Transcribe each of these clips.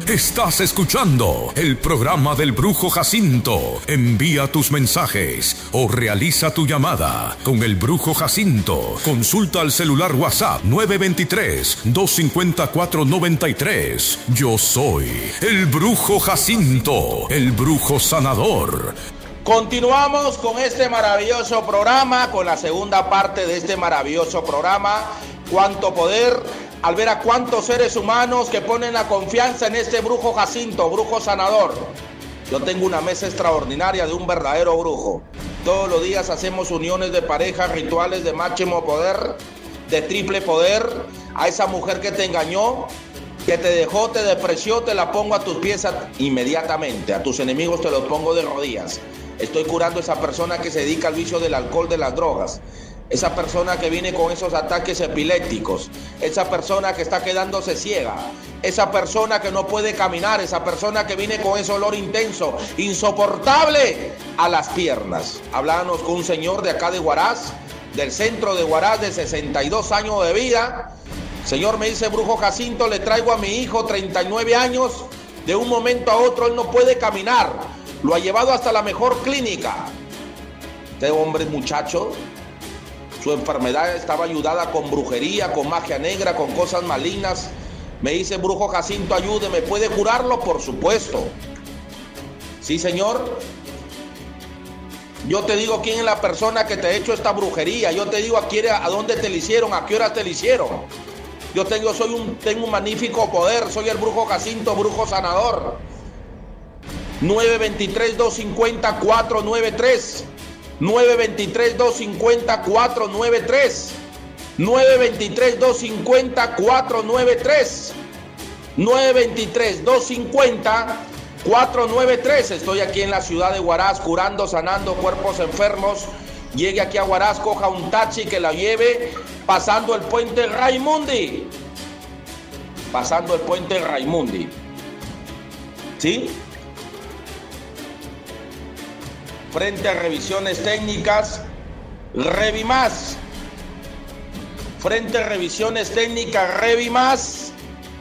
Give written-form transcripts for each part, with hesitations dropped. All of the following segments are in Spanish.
Estás escuchando el programa del Brujo Jacinto. Envía tus mensajes o realiza tu llamada con el Brujo Jacinto. Consulta al celular WhatsApp 923-254-93. Yo soy el Brujo Jacinto, el Brujo Sanador. Continuamos con este maravilloso programa, con la segunda parte de este maravilloso programa, Cuánto Poder, al ver a cuántos seres humanos que ponen la confianza en este Brujo Jacinto, Brujo Sanador. Yo tengo una mesa extraordinaria de un verdadero brujo. Todos los días hacemos uniones de pareja, rituales de máximo poder, de triple poder. A esa mujer que te engañó, que te dejó, te despreció, te la pongo a tus pies inmediatamente. A tus enemigos te los pongo de rodillas. Estoy curando a esa persona que se dedica al vicio del alcohol, de las drogas. Esa persona que viene con esos ataques epilépticos. Esa persona que está quedándose ciega. Esa persona que no puede caminar. Esa persona que viene con ese olor intenso, insoportable a las piernas. Hablábamos con un señor de acá de Huaraz, del centro de Huaraz, de 62 años de vida. Señor, me dice Brujo Jacinto, le traigo a mi hijo 39 años. De un momento a otro él no puede caminar. Lo ha llevado hasta la mejor clínica. Este hombre, muchacho, su enfermedad estaba ayudada con brujería, con magia negra, con cosas malignas. Me dice Brujo Jacinto, ayúdeme, ¿puede curarlo? Por supuesto. Sí, señor. Yo te digo quién es la persona que te ha hecho esta brujería. Yo te digo a dónde te la hicieron, a qué hora te la hicieron. Yo tengo un magnífico poder. Soy el Brujo Jacinto, Brujo Sanador. 923-250-493. 923-250-493. 923-250-493. 923-250-493. Estoy aquí en la ciudad de Huaraz curando, sanando cuerpos enfermos. Llegue aquí a Huaraz, coja un taxi que la lleve pasando el puente Raimundi. Pasando el puente Raimundi. ¿Sí? Frente a revisiones técnicas, Revimás. Frente a revisiones técnicas, Revimás.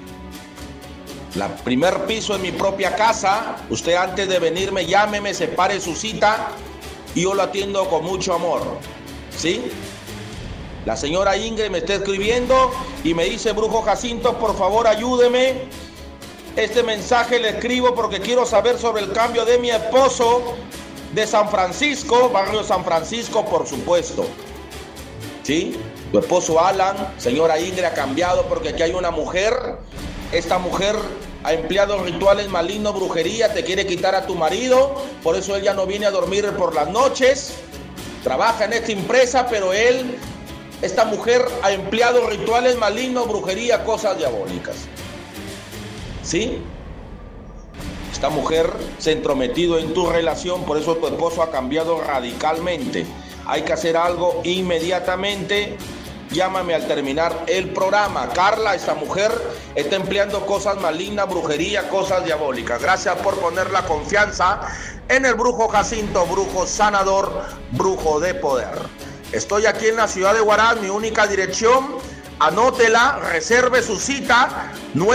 Primer piso en mi propia casa. Usted antes de venirme, llámeme, separe su cita y yo lo atiendo con mucho amor. ¿Sí? La señora Ingrid me está escribiendo y me dice, Brujo Jacinto, por favor ayúdeme. Este mensaje le escribo porque quiero saber sobre el cambio de mi esposo de San Francisco, barrio San Francisco, por supuesto. ¿Sí? Tu esposo Alan, señora Ingrid, ha cambiado porque aquí hay una mujer. Esta mujer ha empleado rituales malignos, brujería, te quiere quitar a tu marido. Por eso él ya no viene a dormir por las noches. Trabaja en esta empresa, pero esta mujer ha empleado rituales malignos, brujería, cosas diabólicas. ¿Sí? Esta mujer se ha entrometido en tu relación, por eso tu esposo ha cambiado radicalmente. Hay que hacer algo inmediatamente. Llámame al terminar el programa. Carla, esta mujer está empleando cosas malignas, brujería, cosas diabólicas. Gracias por poner la confianza en el Brujo Jacinto, Brujo Sanador, Brujo de Poder. Estoy aquí en la ciudad de Huaraz, mi única dirección. Anótela, reserve su cita,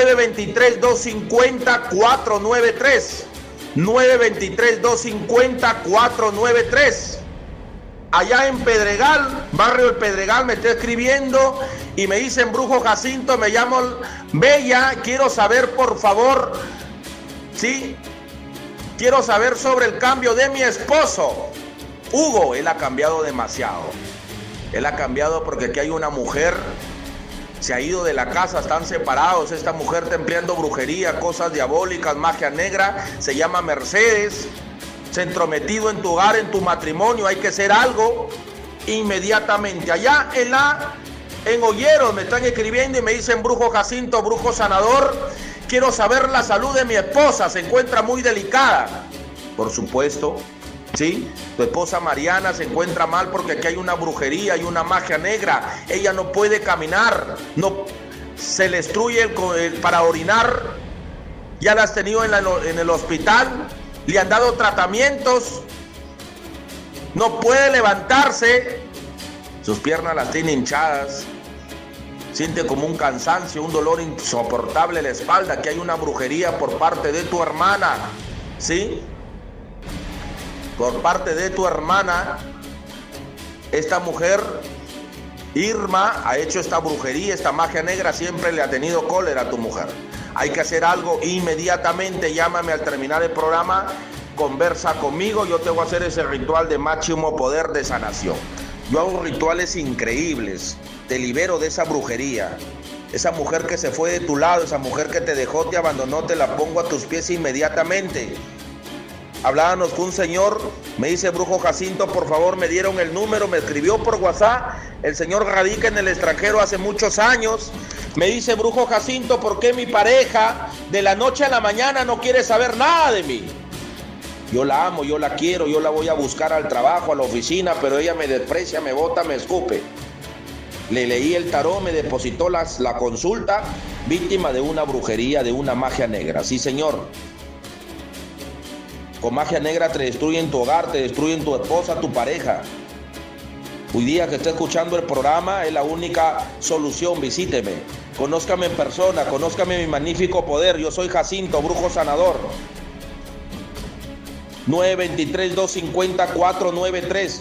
923-250-493. 923-250-493. Allá en Pedregal, barrio El Pedregal, me está escribiendo y me dicen, Brujo Jacinto, me llamo Bella, quiero saber, por favor, ¿sí? Quiero saber sobre el cambio de mi esposo. Hugo, él ha cambiado demasiado. Él ha cambiado porque aquí hay una mujer. Se ha ido de la casa, están separados. Esta mujer está empleando brujería, cosas diabólicas, magia negra. Se llama Mercedes. Se ha entrometido en tu hogar, en tu matrimonio. Hay que hacer algo inmediatamente. Allá en Olleros me están escribiendo y me dicen, Brujo Jacinto, Brujo Sanador, quiero saber la salud de mi esposa. Se encuentra muy delicada. Por supuesto. ¿Sí? Tu esposa Mariana se encuentra mal porque aquí hay una brujería, hay una magia negra. Ella no puede caminar, no, se le destruye para orinar. Ya la has tenido en el hospital, le han dado tratamientos, no puede levantarse, sus piernas las tiene hinchadas. siente como un cansancio, un dolor insoportable en la espalda, que hay una brujería por parte de tu hermana, ¿sí? Por parte de tu hermana, esta mujer, Irma, ha hecho esta brujería, esta magia negra, siempre le ha tenido cólera a tu mujer. Hay que hacer algo inmediatamente, llámame al terminar el programa, conversa conmigo, yo te voy a hacer ese ritual de máximo poder de sanación. Yo hago rituales increíbles, te libero de esa brujería. Esa mujer que se fue de tu lado, esa mujer que te dejó, te abandonó, te la pongo a tus pies inmediatamente. Hablábamos con un señor, me dice: Brujo Jacinto, por favor, me dieron el número, me escribió por WhatsApp, el señor radica en el extranjero hace muchos años, me dice: Brujo Jacinto, ¿por qué mi pareja de la noche a la mañana no quiere saber nada de mí? Yo la amo, yo la quiero, yo la voy a buscar al trabajo, a la oficina, pero ella me desprecia, me bota, me escupe. Le leí el tarot, me depositó la consulta, víctima de una brujería, de una magia negra. Sí, señor. Con magia negra te destruyen tu hogar, te destruyen tu esposa, tu pareja. Hoy día que esté escuchando el programa es la única solución. Visíteme, conózcame en persona, conózcame mi magnífico poder. Yo soy Jacinto, brujo sanador. 923-250-493,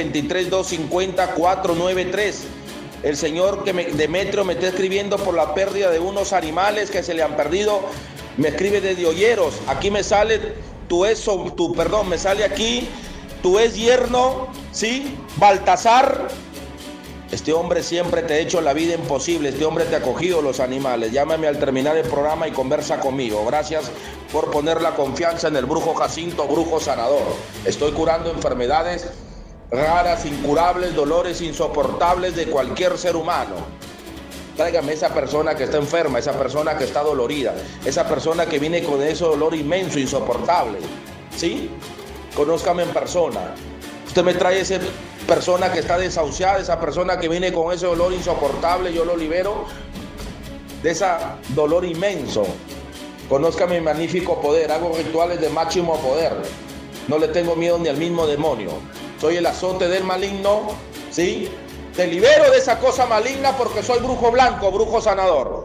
923-250-493. El señor Demetrio me está escribiendo por la pérdida de unos animales que se le han perdido. Me escribe desde Olleros. Aquí me sale me sale aquí tu ex yerno, ¿sí? Baltasar. Este hombre siempre te ha hecho la vida imposible. Este hombre te ha cogido los animales. Llámame al terminar el programa y conversa conmigo. Gracias por poner la confianza en el brujo Jacinto, brujo sanador. Estoy curando enfermedades raras, incurables, dolores insoportables de cualquier ser humano. Tráigame esa persona que está enferma, esa persona que está dolorida, esa persona que viene con ese dolor inmenso, insoportable, ¿sí? Conózcame en persona. Usted me trae esa persona que está desahuciada, esa persona que viene con ese dolor insoportable, yo lo libero de ese dolor inmenso. Conózcame mi magnífico poder, hago rituales de máximo poder. No le tengo miedo ni al mismo demonio. Soy el azote del maligno, ¿sí? Te libero de esa cosa maligna porque soy brujo blanco, brujo sanador.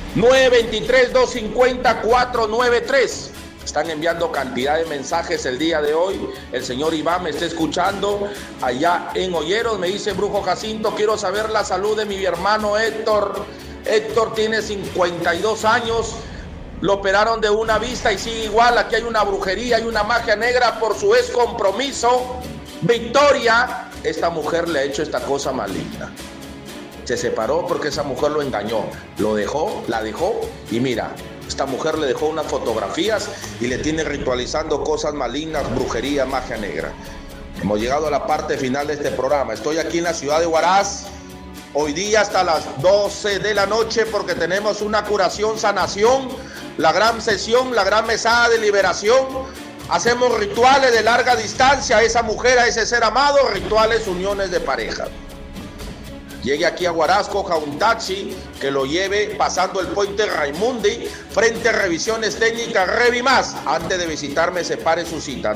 923-250-493. Están enviando cantidad de mensajes el día de hoy. El señor Iván me está escuchando allá en Olleros. Me dice: Brujo Jacinto, quiero saber la salud de mi hermano Héctor. Héctor tiene 52 años. Lo operaron de una vista y sigue igual. Aquí hay una brujería, hay una magia negra por su ex compromiso. Victoria, esta mujer le ha hecho esta cosa maligna. Se separó porque esa mujer lo engañó, la dejó y mira, esta mujer le dejó unas fotografías y le tiene ritualizando cosas malignas, brujería, magia negra. Hemos llegado a la parte final de este programa. Estoy aquí en la ciudad de Huaraz, hoy día hasta las 12 de la noche porque tenemos una curación, sanación, la gran sesión, la gran mesada de liberación. Hacemos rituales de larga distancia a esa mujer, a ese ser amado, rituales, uniones de pareja. Llegue aquí a Huaraz, coja un taxi que lo lleve pasando el puente Raimundi, frente a revisiones técnicas Revimás. Antes de visitarme, separe su cita,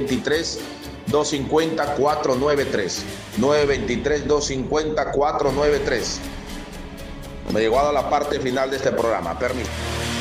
923-250-493. 923-250-493. Me he llegado a la parte final de este programa, permiso.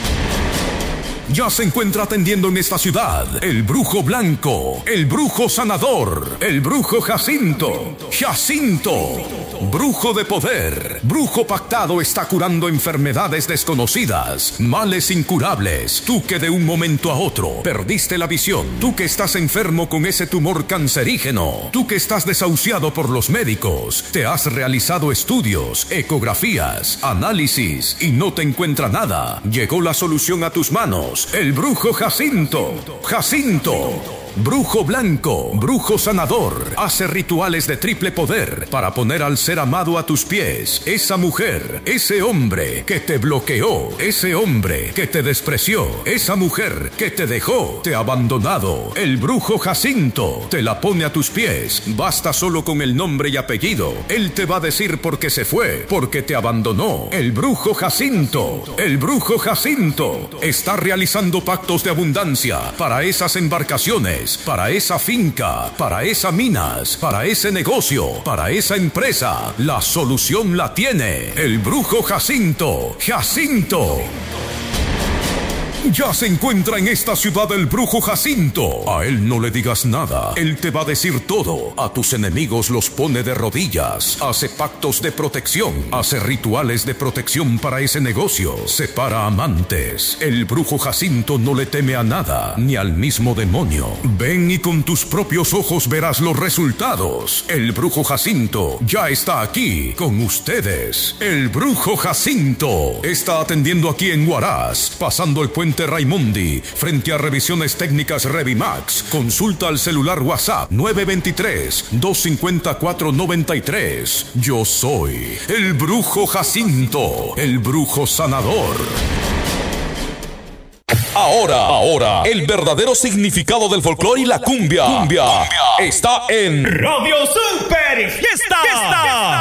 Ya se encuentra atendiendo en esta ciudad el brujo blanco, el brujo sanador, el brujo Jacinto. Jacinto, brujo de poder, brujo pactado, está curando enfermedades desconocidas, males incurables. Tú que de un momento a otro perdiste la visión, tú que estás enfermo con ese tumor cancerígeno, tú que estás desahuciado por los médicos, te has realizado estudios, ecografías, análisis y no te encuentra nada. Llegó la solución a tus manos. El brujo Jacinto. Jacinto, brujo blanco, brujo sanador, hace rituales de triple poder para poner al ser amado a tus pies. Esa mujer, ese hombre que te bloqueó, ese hombre que te despreció, esa mujer que te dejó, te ha abandonado. El brujo Jacinto te la pone a tus pies. Basta solo con el nombre y apellido. Él te va a decir por qué se fue, porque te abandonó. El brujo Jacinto está realizando pactos de abundancia para esas embarcaciones tienes para esa finca, para esas minas, para ese negocio, para esa empresa, la solución la tiene el Brujo Jacinto. Jacinto. Ya se encuentra en esta ciudad el Brujo Jacinto. A él no le digas nada, él te va a decir todo. A tus enemigos los pone de rodillas, hace pactos de protección, hace rituales de protección para ese negocio, separa amantes. El Brujo Jacinto no le teme a nada, ni al mismo demonio. Ven y con tus propios ojos verás los resultados. El Brujo Jacinto ya está aquí con ustedes. El Brujo Jacinto está atendiendo aquí en Huaraz, pasando el puente Raimundi, frente a Revisiones Técnicas Revimax. Consulta al celular WhatsApp 923-254-93. Yo soy el Brujo Jacinto, el Brujo Sanador. Ahora, el verdadero significado del folclore y la cumbia está en Radio Super Fiesta.